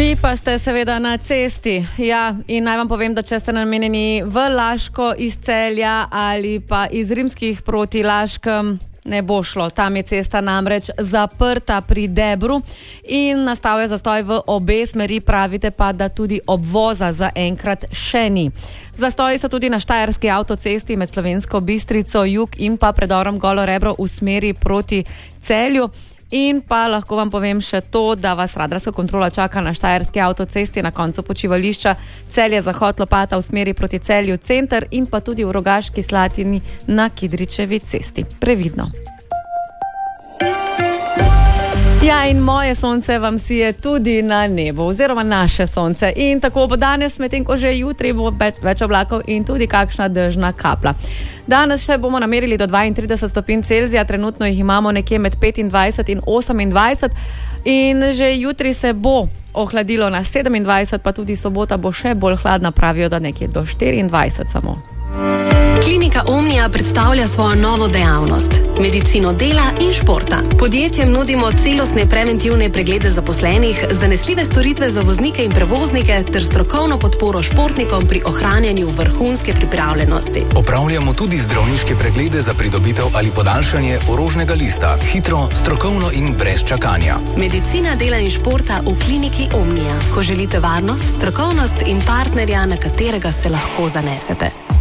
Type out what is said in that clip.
Vi pa ste seveda na cesti. Ja, in naj vam povem, da če ste namenjeni v Laško iz Celja ali pa iz Rimskih proti Laškem, ne bo šlo. Tam je cesta namreč zaprta pri Debru in nastal je zastoj v obe smeri, pravite pa, da tudi obvoza zaenkrat še ni. Zastoji so tudi na Štajerski avtocesti med Slovensko Bistrico, jug in pa predorom Golo Rebro v smeri proti Celju. In pa lahko vam povem še to, da vas radarska kontrola čaka na Štajerski avtocesti na koncu počivališča Celje Zahod Lopata v smeri proti Celju center in pa tudi v Rogaški Slatini na Kidričevi cesti. Previdno. Ja, in moje sonce vam sije tudi na nebu, oziroma naše sonce. In tako bo danes, medtem ko že jutri bo več oblakov in tudi kakšna dežna kapla. Danes še bomo namerili do 32 stopinj Celzija, trenutno jih imamo nekje med 25 in 28 in že jutri se bo ohladilo na 27, pa tudi sobota bo še bolj hladna, pravijo, da nekje do 24 samo. Klinika Omnia predstavlja svojo novo dejavnost – medicino dela in športa. Podjetjem nudimo celostne preventivne preglede zaposlenih, zanesljive storitve za voznike in prevoznike ter strokovno podporo športnikom pri ohranjanju vrhunske pripravljenosti. Opravljamo tudi zdravniške preglede za pridobitev ali podaljšanje orožnega lista, hitro, strokovno in brez čakanja. Medicina dela in športa v kliniki Omnia. Ko želite varnost, strokovnost in partnerja, na katerega se lahko zanesete.